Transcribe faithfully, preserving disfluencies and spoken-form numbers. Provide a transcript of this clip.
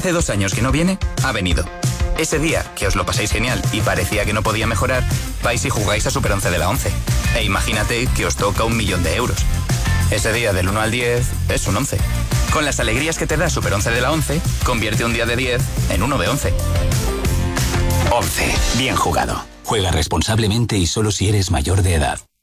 hace dos años que no viene, ha venido. Ese día que os lo pasáis genial y parecía que no podía mejorar, vais y jugáis a Super once de la once. E imagínate que os toca un millón de euros. Ese día del uno al diez es un once. Con las alegrías que te da Super once de la once, convierte un día de diez en uno de once. once. Bien jugado. Juega responsablemente y solo si eres mayor de edad.